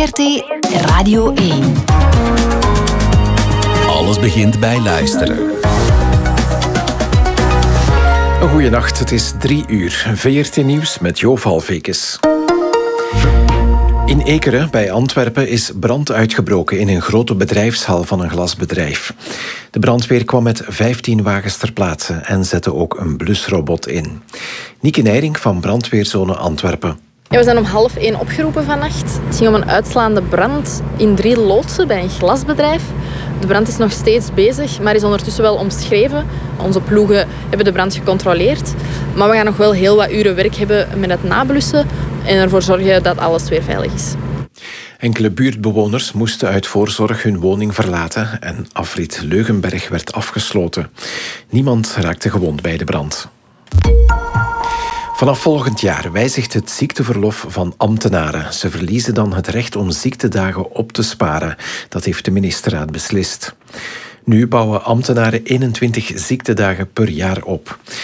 VRT Radio 1. Alles begint bij luisteren. Een goeie nacht, het is 3:00. VRT Nieuws met Jo Valvekes. In Ekeren, bij Antwerpen, is brand uitgebroken in een grote bedrijfshal van een glasbedrijf. De brandweer kwam met 15 wagens ter plaatse en zette ook een blusrobot in. Nieke Nijring van brandweerzone Antwerpen. Ja, we zijn om 12:30 opgeroepen vannacht. Het ging om een uitslaande brand in 3 loodsen bij een glasbedrijf. De brand is nog steeds bezig, maar is ondertussen wel omschreven. Onze ploegen hebben de brand gecontroleerd. Maar we gaan nog wel heel wat uren werk hebben met het nablussen en ervoor zorgen dat alles weer veilig is. Enkele buurtbewoners moesten uit voorzorg hun woning verlaten en afrit Leugenberg werd afgesloten. Niemand raakte gewond bij de brand. Vanaf volgend jaar wijzigt het ziekteverlof van ambtenaren. Ze verliezen dan het recht om ziektedagen op te sparen. Dat heeft de ministerraad beslist. Nu bouwen ambtenaren 21 ziektedagen per jaar op.